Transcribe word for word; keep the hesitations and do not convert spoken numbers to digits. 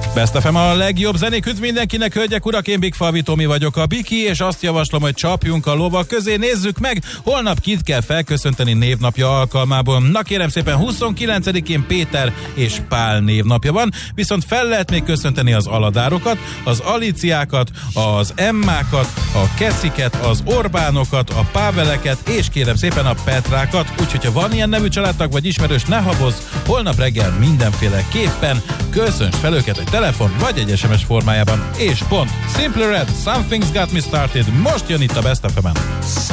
Best ef em a legjobb zenék üdv mindenkinek, hölgyek, urak, én Big Falvi Tomi vagyok, a Biki, és azt javaslom, hogy csapjunk a lovak közé, nézzük meg, holnap kit kell felköszönteni névnapja alkalmából. Na kérem szépen, huszonkilencedikén Péter és Pál névnapja van, viszont fel lehet még köszönteni az Aladárokat, az Aliciákat, az Emmákat, a Kesziket, az Orbánokat, a Páveleket, és kérem szépen a Petrákat, úgyhogy ha van ilyen nevű családtag vagy ismerős, ne habozz, holnap reggel mindenféleképpen köszönts fel őket egy telefon vagy egy es em es formájában, és pont. Simple Red, Something's Got Me Started, most jön itt a Best ef emen.